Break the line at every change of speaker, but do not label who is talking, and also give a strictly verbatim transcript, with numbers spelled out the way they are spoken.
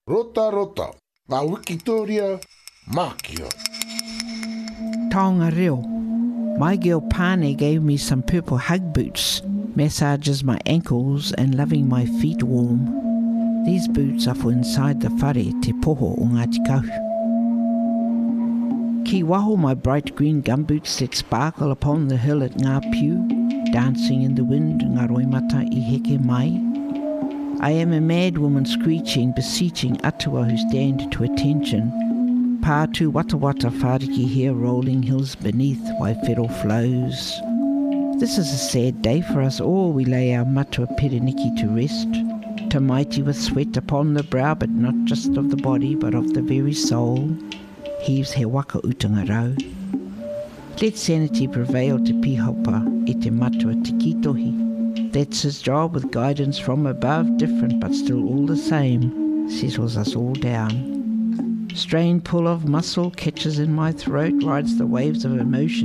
Rota rota, la Wikitoria, Makio.
Taonga reo. My girl Pane gave me some purple hug boots, massages my ankles and loving my feet warm. These boots are for inside the whare te poho o Ngāti Kahu. Ki waho my bright green gumboots that sparkle upon the hill at Ngā Piu, dancing in the wind, ngā roimata I heke mai. I am a mad woman screeching, beseeching atua who stand to attention. Pātu wata wata whāriki here rolling hills beneath Waifero flows. This is a sad day for us all. We lay our matua pereniki to rest. Tamaiti with sweat upon the brow, but not just of the body, but of the very soul. Heaves he waka utanga rau. Let sanity prevail te pihopa e te matua te kitohi. That's his job with guidance from above, different but still all the same. Settles us all down. Strained pull of muscle catches in my throat, rides the waves of emotion